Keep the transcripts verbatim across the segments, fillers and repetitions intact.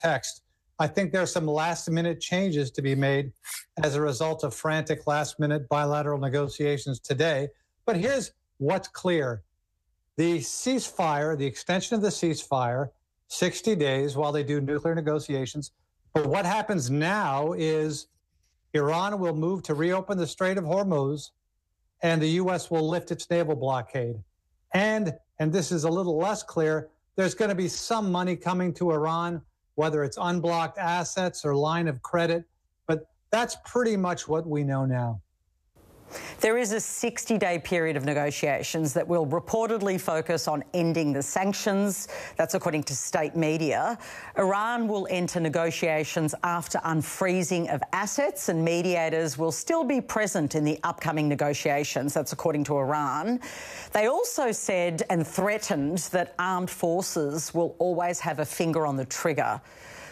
text. I think there are some last-minute changes to be made as a result of frantic last-minute bilateral negotiations today. But here's what's clear. The ceasefire, the extension of the ceasefire, sixty days while they do nuclear negotiations. But what happens now is Iran will move to reopen the Strait of Hormuz, and the U S will lift its naval blockade. And, and this is a little less clear, there's going to be some money coming to Iran, whether it's unblocked assets or line of credit. But that's pretty much what we know now. There is a sixty-day period of negotiations that will reportedly focus on ending the sanctions. That's according to state media. Iran will enter negotiations after unfreezing of assets, and mediators will still be present in the upcoming negotiations. That's according to Iran. They also said and threatened that armed forces will always have a finger on the trigger.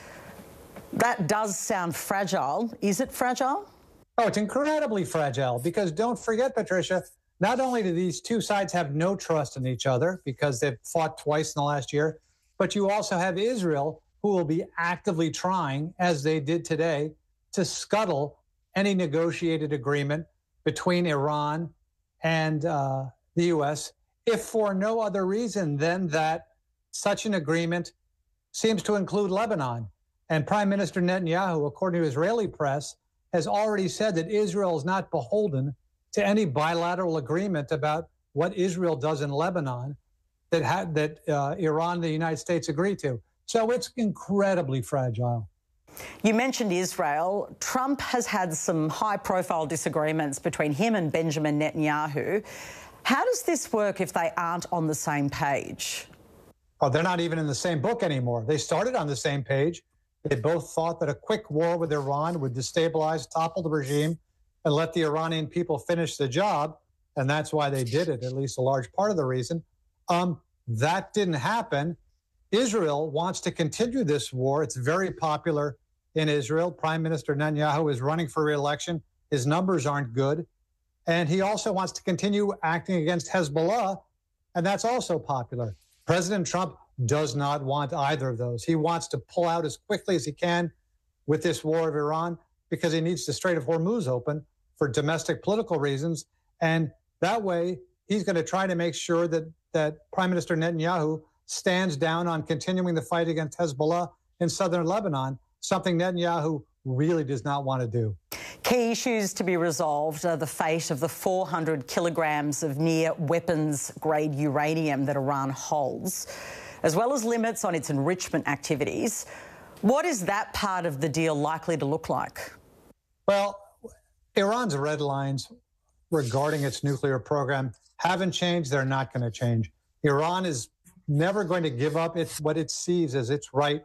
That does sound fragile. Is it fragile? Oh, it's incredibly fragile because don't forget, Patricia, not only do these two sides have no trust in each other because they've fought twice in the last year, but you also have Israel, who will be actively trying, as they did today, to scuttle any negotiated agreement between Iran and uh, the U S, if for no other reason than that such an agreement seems to include Lebanon. And Prime Minister Netanyahu, according to Israeli press, has already said that Israel is not beholden to any bilateral agreement about what Israel does in Lebanon that ha- that uh, Iran and the United States agree to. So it's incredibly fragile. You mentioned Israel. Trump has had some high-profile disagreements between him and Benjamin Netanyahu. How does this work if they aren't on the same page? Oh, they're not even in the same book anymore. They started on the same page. They both thought that a quick war with Iran would destabilize, topple the regime, and let the Iranian people finish the job. And that's why they did it, at least a large part of the reason. Um, that didn't happen. Israel wants to continue this war. It's very popular in Israel. Prime Minister Netanyahu is running for re-election. His numbers aren't good. And he also wants to continue acting against Hezbollah, and that's also popular. President Trump does not want either of those. He wants to pull out as quickly as he can with this war of Iran because he needs the Strait of Hormuz open for domestic political reasons. And that way, he's going to try to make sure that, that Prime Minister Netanyahu stands down on continuing the fight against Hezbollah in southern Lebanon, something Netanyahu really does not want to do. Key issues to be resolved are the fate of the four hundred kilograms of near weapons-grade uranium that Iran holds, as well as limits on its enrichment activities. What is that part of the deal likely to look like? Well, Iran's red lines regarding its nuclear program haven't changed. They're not going to change. Iran is never going to give up its, what it sees as its right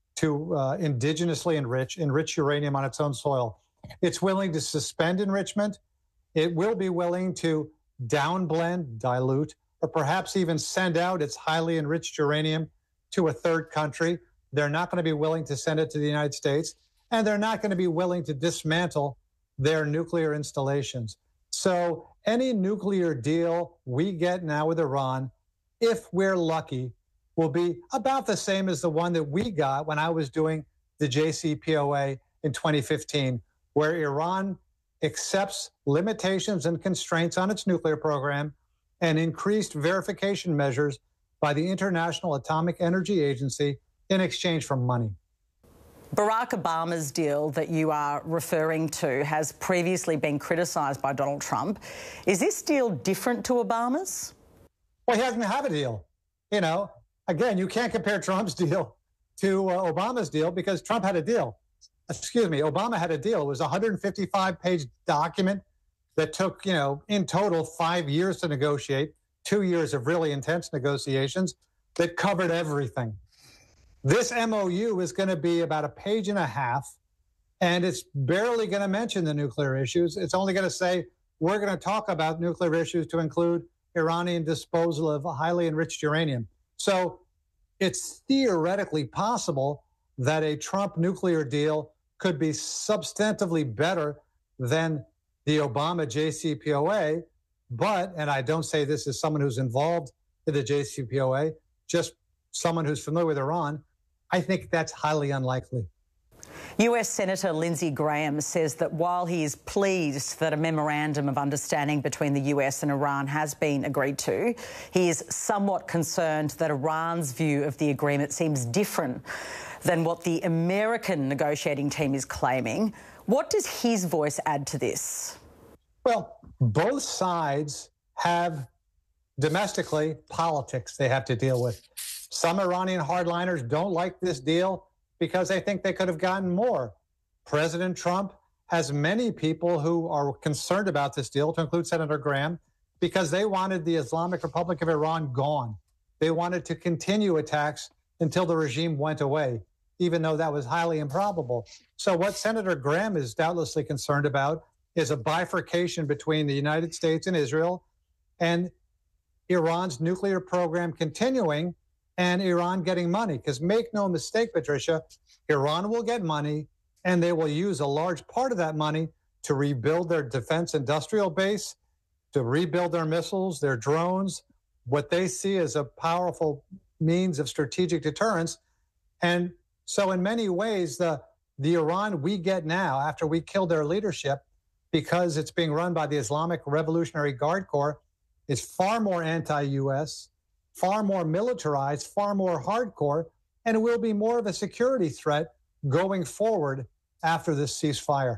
to uh, indigenously enrich, enrich uranium on its own soil. It's willing to suspend enrichment. It will be willing to downblend, dilute, or perhaps even send out its highly enriched uranium to a third country. They're not going to be willing to send it to the United States, and they're not going to be willing to dismantle their nuclear installations. So any nuclear deal we get now with Iran, if we're lucky, will be about the same as the one that we got when I was doing the J C P O A in twenty fifteen, where Iran accepts limitations and constraints on its nuclear program and increased verification measures by the International Atomic Energy Agency in exchange for money. Barack Obama's deal that you are referring to has previously been criticised by Donald Trump. Is this deal different to Obama's? Well, he doesn't have a deal. You know, again, you can't compare Trump's deal to uh, Obama's deal because Trump had a deal. Excuse me, Obama had a deal. It was a one hundred fifty-five page document that took, you know, in total five years to negotiate, two years of really intense negotiations that covered everything. This M O U is going to be about a page and a half, and it's barely going to mention the nuclear issues. It's only going to say, we're going to talk about nuclear issues to include Iranian disposal of highly enriched uranium. So it's theoretically possible that a Trump nuclear deal could be substantively better than the Obama J C P O A. But, and I don't say this as someone who's involved in the J C P O A, just someone who's familiar with Iran, I think that's highly unlikely. U S Senator Lindsey Graham says that while he is pleased that a memorandum of understanding between the U S and Iran has been agreed to, he is somewhat concerned that Iran's view of the agreement seems different than what the American negotiating team is claiming. What does his voice add to this? Well, both sides have domestically politics they have to deal with. Some Iranian hardliners don't like this deal because they think they could have gotten more. President Trump has many people who are concerned about this deal, to include Senator Graham, because they wanted the Islamic Republic of Iran gone. They wanted to continue attacks until the regime went away, even though that was highly improbable. So what Senator Graham is doubtlessly concerned about is a bifurcation between the United States and Israel, and Iran's nuclear program continuing, and Iran getting money. Because make no mistake, Patricia, Iran will get money, and they will use a large part of that money to rebuild their defense industrial base, to rebuild their missiles, their drones, what they see as a powerful means of strategic deterrence. And so in many ways, the, the Iran we get now, after we killed their leadership, because it's being run by the Islamic Revolutionary Guard Corps, is far more anti-U S, far more militarized, far more hardcore, and it will be more of a security threat going forward after this ceasefire.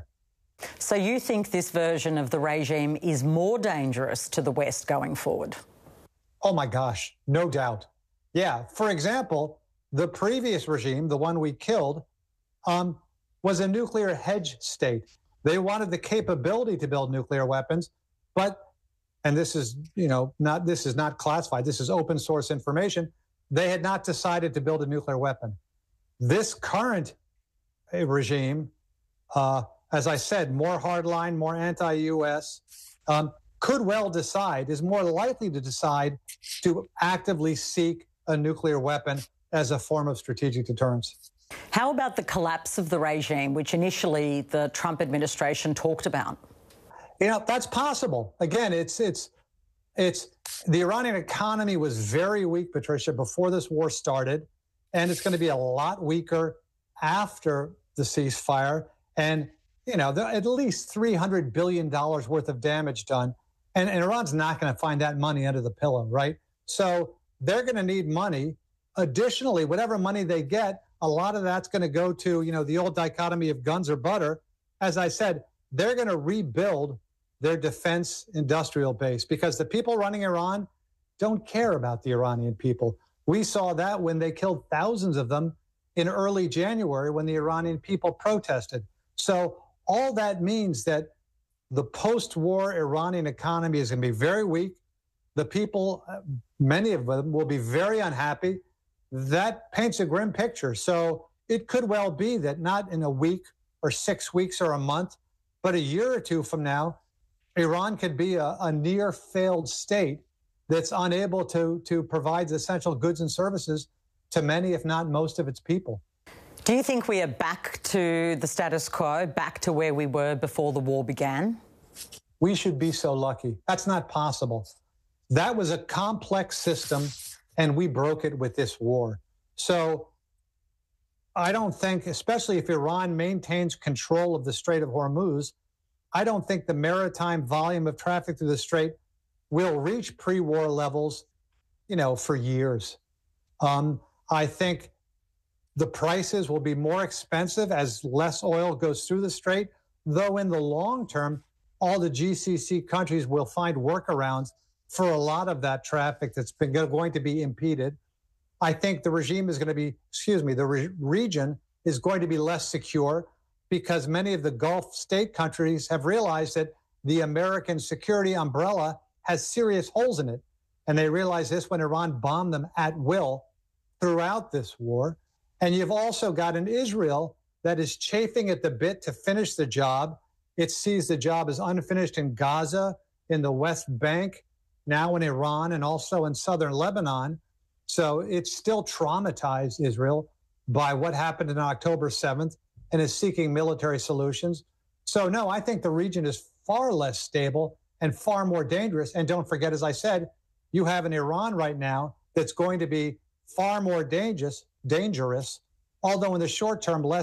So you think this version of the regime is more dangerous to the West going forward? Oh, my gosh, no doubt. Yeah, for example, the previous regime, the one we killed, um, was a nuclear hedge state. They wanted the capability to build nuclear weapons, but, and this is, you know, not, this is not classified, this is open source information, they had not decided to build a nuclear weapon. This current regime, uh, as I said, more hardline, more anti-U S, um, could well decide, is more likely to decide to actively seek a nuclear weapon as a form of strategic deterrence. How about the collapse of the regime, which initially the Trump administration talked about? You know, that's possible. Again, it's it's it's the Iranian economy was very weak, Patricia, before this war started, and it's going to be a lot weaker after the ceasefire. And you know, there, at least three hundred billion dollars worth of damage done, and, and Iran's not going to find that money under the pillow, right? So they're going to need money. Additionally, whatever money they get, a lot of that's going to go to, you know, the old dichotomy of guns or butter. As I said, they're going to rebuild their defense industrial base because the people running Iran don't care about the Iranian people. We saw that when they killed thousands of them in early January when the Iranian people protested. So all that means that the post-war Iranian economy is going to be very weak. The people, many of them, will be very unhappy. That paints a grim picture. So it could well be that not in a week or six weeks or a month, but a year or two from now, Iran could be a, a near failed state that's unable to, to provide the essential goods and services to many, if not most, of its people. Do you think we are back to the status quo, back to where we were before the war began? We should be so lucky. That's not possible. That was a complex system, and we broke it with this war. So I don't think, especially if Iran maintains control of the Strait of Hormuz, I don't think the maritime volume of traffic through the strait will reach pre-war levels, you know, for years. Um, I think the prices will be more expensive as less oil goes through the strait, though in the long term, all the G C C countries will find workarounds for a lot of that traffic that's been going to be impeded. I think the regime is going to be, excuse me, the re- region is going to be less secure because many of the Gulf state countries have realized that the American security umbrella has serious holes in it. And they realized this when Iran bombed them at will throughout this war. And you've also got an Israel that is chafing at the bit to finish the job. It sees the job as unfinished in Gaza, in the West Bank, now in Iran, and also in southern Lebanon. So it's still traumatized Israel by what happened on October seventh and is seeking military solutions. So no, I think the region is far less stable and far more dangerous. And don't forget, as I said, you have an Iran right now that's going to be far more dangerous, dangerous although in the short term, less